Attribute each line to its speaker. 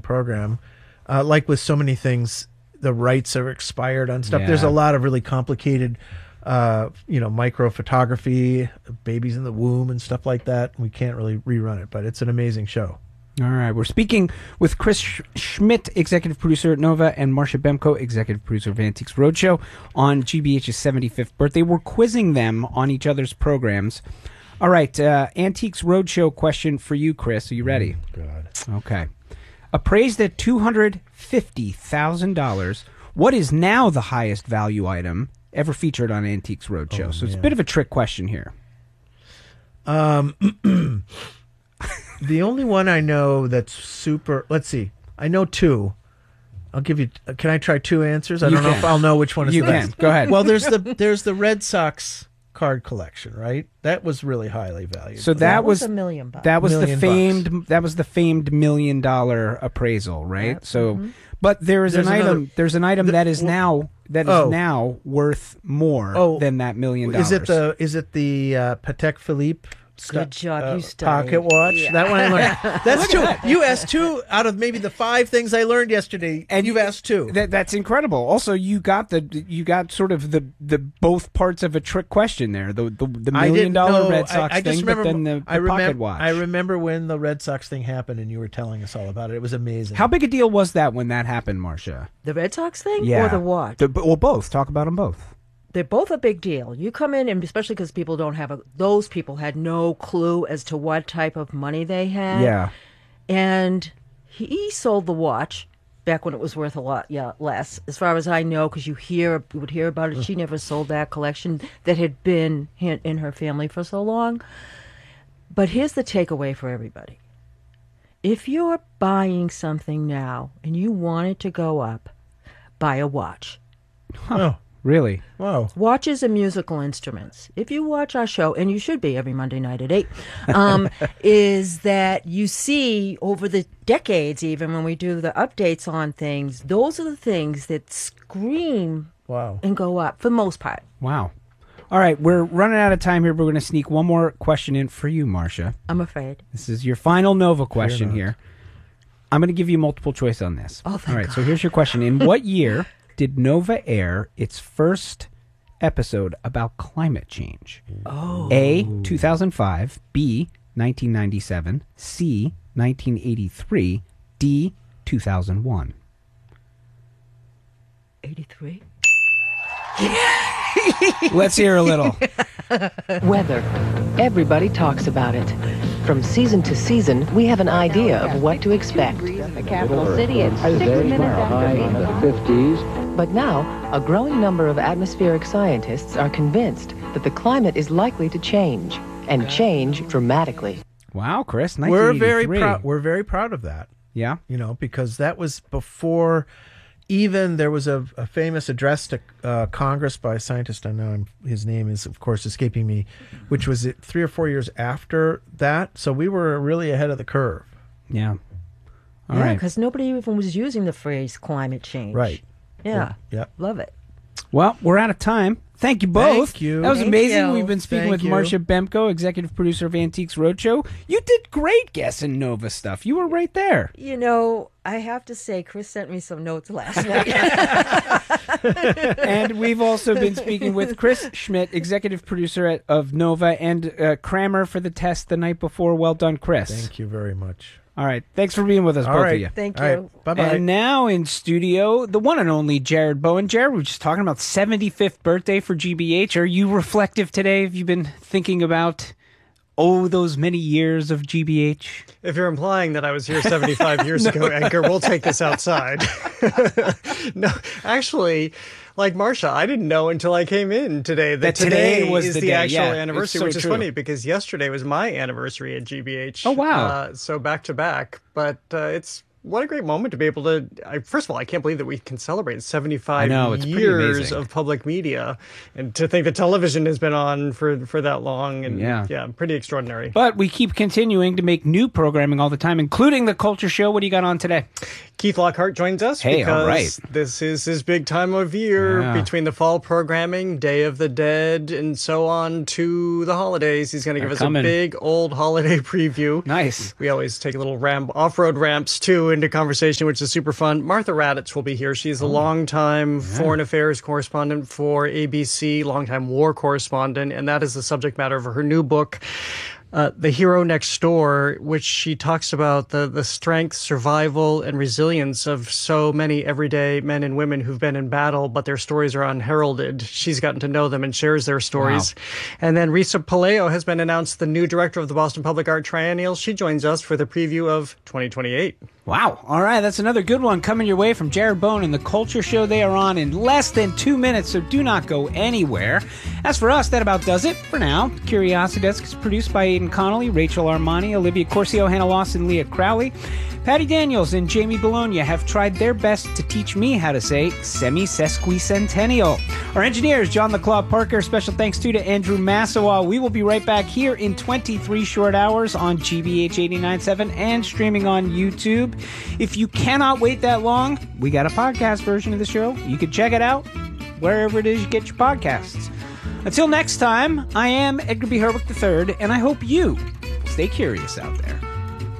Speaker 1: program. Like with so many things, the rights are expired on stuff.
Speaker 2: Yeah.
Speaker 1: There's a lot of really complicated, micro photography, babies in the womb and stuff like that. We can't really rerun it, but it's an amazing show.
Speaker 2: All right. We're speaking with Chris Schmidt, executive producer at Nova, and Marcia Bemko, executive producer of Antiques Roadshow, on GBH's 75th birthday. We're quizzing them on each other's programs. All right. Antiques Roadshow question for you, Chris. Are you ready?
Speaker 1: God.
Speaker 2: Okay. Appraised at $250,000, what is now the highest value item ever featured on Antiques Roadshow? So it's a bit of a trick question here.
Speaker 1: The only one I know that's super... Let's see. I know two. I'll give you... Can I try two answers? I don't know if I'll know which one is the best.
Speaker 2: Go ahead.
Speaker 1: Well, there's the Red Sox card collection, right? That was really highly valued.
Speaker 2: So that was
Speaker 3: $1 million.
Speaker 2: That was
Speaker 1: $1 million
Speaker 2: that was the famed $1 million appraisal, right?
Speaker 3: Yep.
Speaker 2: So, but there's an item that is now worth more than that $1 million.
Speaker 1: Is it the Patek Philippe?
Speaker 3: Good job, you studied.
Speaker 1: Pocket watch.
Speaker 3: Yeah.
Speaker 1: That one I learned. That's two. You asked two out of maybe the 5 things I learned yesterday, and you've asked two.
Speaker 2: That's incredible. Also, you got sort of the both parts of a trick question there. The $1 million Red Sox thing, but then the pocket watch.
Speaker 1: I remember when the Red Sox thing happened, and you were telling us all about it. It was amazing.
Speaker 2: How big a deal was that when that happened, Marcia?
Speaker 3: The Red Sox thing,
Speaker 2: Yeah.
Speaker 3: or the watch?
Speaker 2: Well, both. Talk about them both.
Speaker 3: They're both a big deal. You come in, and especially because people don't have those people had no clue as to what type of money they had.
Speaker 2: Yeah.
Speaker 3: And he sold the watch back when it was worth a lot less, as far as I know, because you would hear about it. She never sold that collection that had been in her family for so long. But here's the takeaway for everybody. If you're buying something now and you want it to go up, buy a watch.
Speaker 1: Oh.
Speaker 2: Really?
Speaker 1: Wow.
Speaker 3: Watches and musical instruments. If you watch our show, and you should be every Monday night at 8, is that you see over the decades, even when we do the updates on things, those are the things that scream and go up for the most part.
Speaker 2: Wow. All right, we're running out of time here, but we're going to sneak one more question in for you, Marcia.
Speaker 3: I'm afraid.
Speaker 2: This is your final Nova question here. I'm going to give you multiple choice on this.
Speaker 3: Oh, thank
Speaker 2: All right,
Speaker 3: God.
Speaker 2: so here's your question. In what year did Nova air its first episode about climate change?
Speaker 3: Oh.
Speaker 2: A, 2005, B, 1997, C, 1983, D, 2001.
Speaker 3: 83?
Speaker 2: Let's hear a little.
Speaker 4: Weather. Everybody talks about it. From season to season, we have an idea of what to expect.
Speaker 5: The capital city at 6 minutes after
Speaker 6: in the 50s.
Speaker 4: But now, a growing number of atmospheric scientists are convinced that the climate is likely to change, and change dramatically.
Speaker 2: Wow, Chris,
Speaker 1: We're
Speaker 2: 1983.
Speaker 1: We're very proud of that.
Speaker 2: Yeah.
Speaker 1: You know, because that was before even there was a famous address to Congress by a scientist. I know his name is, of course, escaping me, which was 3 or 4 years after that. So we were really ahead of the curve.
Speaker 2: Yeah. All
Speaker 3: Yeah,
Speaker 2: right.
Speaker 3: because nobody even was using the phrase climate change.
Speaker 1: Right.
Speaker 3: Yeah.
Speaker 1: Yeah.
Speaker 3: Love it.
Speaker 2: Well, we're out of time. Thank you both.
Speaker 1: Thank you.
Speaker 2: That was
Speaker 3: Thank
Speaker 2: amazing.
Speaker 3: you.
Speaker 2: We've been speaking
Speaker 1: Thank
Speaker 2: with
Speaker 1: you.
Speaker 2: Marcia Bemko, executive producer of Antiques Roadshow. You did great guessing Nova stuff. You were right there.
Speaker 3: You know, I have to say, Chris sent me some notes last night.
Speaker 2: And we've also been speaking with Chris Schmidt, executive producer of Nova, and Kramer for the test the night before. Well done, Chris.
Speaker 1: Thank you very much.
Speaker 2: All right. Thanks for being with us,
Speaker 1: All
Speaker 2: both
Speaker 1: right.
Speaker 2: of you.
Speaker 3: Thank
Speaker 1: All
Speaker 3: you.
Speaker 1: right. Bye-bye.
Speaker 2: And now in studio, the one and only Jared Bowen. Jared, we were just talking about 75th birthday for GBH. Are you reflective today? Have you been thinking about, those many years of GBH?
Speaker 7: If you're implying that I was here 75 years ago, Edgar, we'll take this outside. No, actually, like Marcia, I didn't know until I came in today that today
Speaker 2: was
Speaker 7: is
Speaker 2: the
Speaker 7: the
Speaker 2: day.
Speaker 7: actual
Speaker 2: Yeah,
Speaker 7: anniversary,
Speaker 2: it's so
Speaker 7: which is
Speaker 2: true.
Speaker 7: funny because yesterday was my anniversary at GBH.
Speaker 2: Oh, wow.
Speaker 7: So back to back. But what a great moment to be able to, first of all, I can't believe that we can celebrate 75
Speaker 2: I know, it's pretty
Speaker 7: years
Speaker 2: amazing.
Speaker 7: of public media. And to think that television has been on for that long. And
Speaker 2: Yeah.
Speaker 7: pretty extraordinary.
Speaker 2: But we keep continuing to make new programming all the time, including the Culture Show. What do you got on today?
Speaker 7: Keith Lockhart joins us
Speaker 2: Hey,
Speaker 7: because
Speaker 2: all right.
Speaker 7: this is his big time of year
Speaker 2: Yeah.
Speaker 7: between the fall programming, Day of the Dead, and so on to the holidays. He's going to give us
Speaker 2: coming.
Speaker 7: a big old holiday preview.
Speaker 2: Nice.
Speaker 7: We always take a little off-road ramps too into conversation, which is super fun. Martha Raddatz will be here. She's a longtime foreign affairs correspondent for ABC, longtime war correspondent, and that is the subject matter of her new book, The Hero Next Door, which she talks about the strength, survival, and resilience of so many everyday men and women who've been in battle, but their stories are unheralded. She's gotten to know them and shares their stories. Wow. And then Risa Palaio has been announced the new director of the Boston Public Art Triennial. She joins us for the preview of 2028.
Speaker 2: Wow. All right. That's another good one coming your way from Jared Bone and the Culture Show. They are on in less than 2 minutes, so do not go anywhere. As for us, that about does it for now. Curiosity Desk is produced by Aidan Connolly, Rachel Armani, Olivia Corcio, Hannah Lawson, Leah Crowley. Patty Daniels and Jamie Bologna have tried their best to teach me how to say semi-sesquicentennial. Our engineer is John LeClaw Parker. Special thanks to Andrew Massawa. We will be right back here in 23 short hours on GBH 89.7 and streaming on YouTube. If you cannot wait that long, we got a podcast version of the show. You can check it out wherever it is you get your podcasts. Until next time, I am Edgar B. Herwick III, and I hope you stay curious out there.